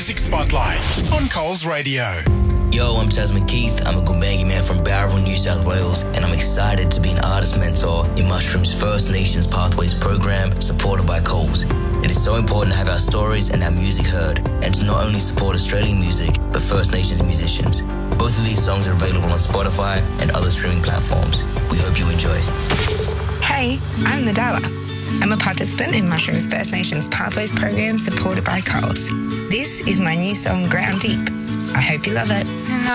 Music Spotlight on Coles Radio. Yo, I'm Tasman Keith. I'm a Gumbaynggirr man from Bowral, New South Wales, and I'm excited to be an artist mentor in Mushroom's First Nations Pathways program supported by Coles. It is so important to have our stories and our music heard, and to not only support Australian music, but First Nations musicians. Both of these songs are available on Spotify and other streaming platforms. We hope you enjoy. Hey, I'm Nadala. I'm a participant in Mushroom's First Nations Pathways program supported by Coles. This is my new song, Ground Deep. I hope you love it.